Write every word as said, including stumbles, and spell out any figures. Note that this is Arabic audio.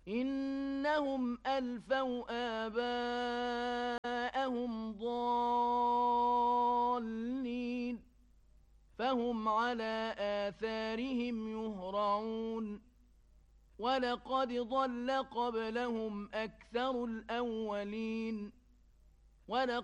إنهم ألفوا آباءهم ضالين فهم على آثارهم يهرعون ولقد ضل قبلهم أكثر الأولين ولقد